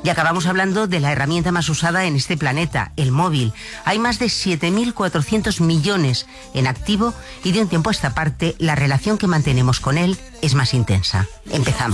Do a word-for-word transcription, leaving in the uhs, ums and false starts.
Y acabamos hablando de la herramienta más usada en este planeta, el móvil. Hay más de siete mil cuatrocientos millones en activo y de un tiempo a esta parte la relación que mantenemos con él es más intensa. Empezamos.